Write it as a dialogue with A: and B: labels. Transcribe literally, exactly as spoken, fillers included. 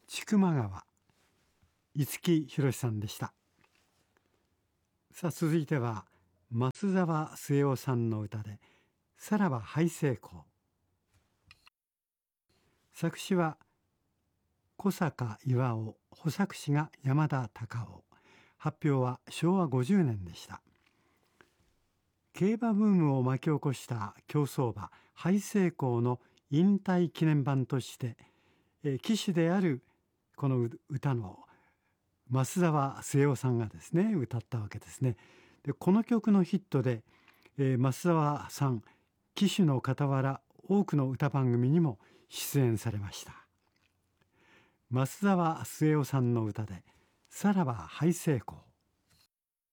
A: 千曲川、五木ひろしさんでした。さあ続いては増沢末男さんの歌でさらばハイセイコー。作詞は小坂巌、補作詞が山田隆夫。発表はしょうわごじゅうねんでした。競馬ブームを巻き起こした競走馬ハイセイコーの引退記念版として、えー、騎手であるこの歌の増沢末男さんがですね歌ったわけですね。でこの曲のヒットで、えー、増沢さん騎手の傍ら多くの歌番組にも出演されました。増沢末男さんの歌でさらばハイセイコー。